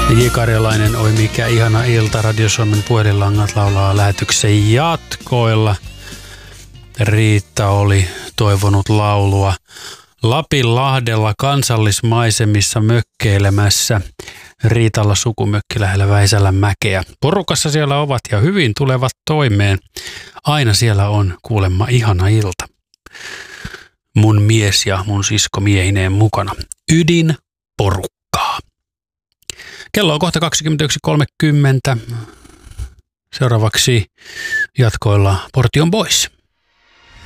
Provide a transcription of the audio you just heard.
J. Karjalainen, oi mikä ihana ilta. Radio Suomen puhelinlangat laulaa lähetyksen jatkoilla. Riitta oli toivonut laulua Lapinlahdella kansallismaisemissa mökkeilemässä. Riitalla sukumökki lähellä Väisälän mäkeä. Porukassa siellä ovat ja hyvin tulevat toimeen. Aina siellä on kuulemma ihana ilta. Mun mies ja mun sisko miehineen mukana. Ydinporukkaa. Kello on kohta 21.30. Seuraavaksi jatkoilla Portion Boys.